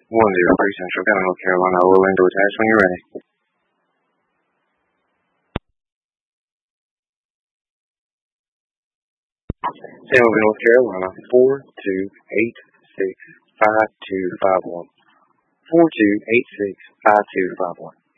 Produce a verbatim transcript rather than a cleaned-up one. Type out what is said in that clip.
one zero three Central County, North Carolina. I will indoor attach when you're ready. San Jose, North Carolina, four two eight six five two five one. four two eight six five two five one.